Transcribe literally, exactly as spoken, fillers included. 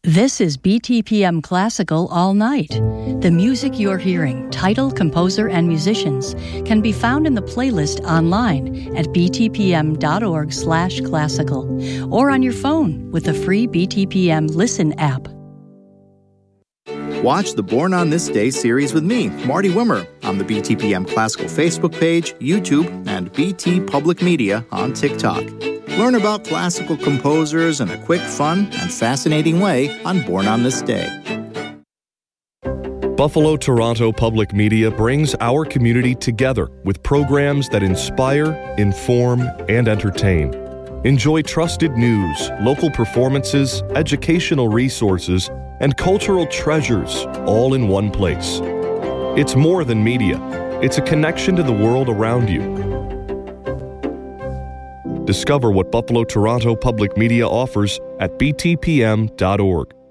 This is B T P M Classical All Night. The music you're hearing, title, composer, and musicians, can be found in the playlist online at btpm.org slash classical or on your phone with the free B T P M Listen app. Watch the Born on This Day series with me, Marty Wimmer, on the B T P M Classical Facebook page, YouTube, and B T Public Media on TikTok. Learn about classical composers in a quick, fun, and fascinating way on Born on This Day. Buffalo Toronto Public Media brings our community together with programs that inspire, inform, and entertain. Enjoy trusted news, local performances, educational resources, and cultural treasures all in one place. It's more than media. It's a connection to the world around you. Discover what Buffalo Toronto Public Media offers at b t p m dot org.